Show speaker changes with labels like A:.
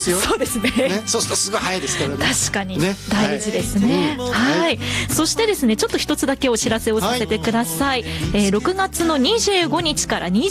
A: そうですね。
B: そうするとすごい早いですからね。
A: 確かに大事ですね。はい。そしてですね、ちょっと一つだけお知らせをさせてください。6月の25日から